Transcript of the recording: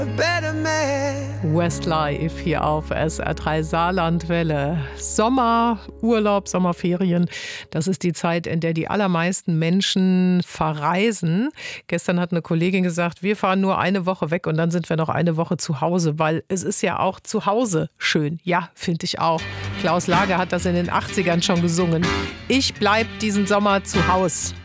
Westlife hier auf SR3 Saarlandwelle. Sommer, Urlaub, Sommerferien, das ist die Zeit, in der die allermeisten Menschen verreisen. Gestern hat eine Kollegin gesagt, wir fahren nur eine Woche weg und dann sind wir noch eine Woche zu Hause, weil es ist ja auch zu Hause schön. Ja, finde ich auch. Klaus Lager hat das in den 80ern schon gesungen. Ich bleib diesen Sommer zu Haus.